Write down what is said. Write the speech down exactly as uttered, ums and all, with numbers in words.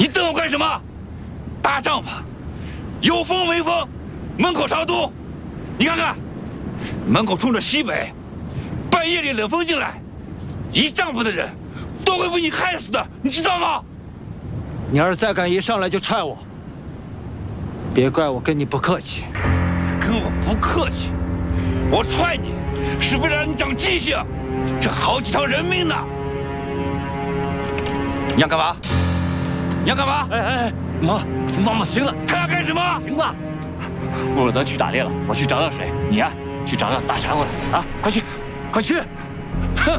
你等我干什么？搭帐篷，有风没风，门口朝东。你看看，门口冲着西北，半夜里冷风进来，一帐篷的人都会被你害死的，你知道吗？ 你要是再敢一上来就踹我，别怪我跟你不客气。 跟我不客气，我踹你是为了让你长记性，这好几条人命呢。你要干嘛？你要干嘛？ 哎哎哎，妈，妈妈，行了， 他要干什么？ 行了，不能去打猎了，我去找找水，你呀、啊、去找找大茶过来啊，快去，快去！ 哼，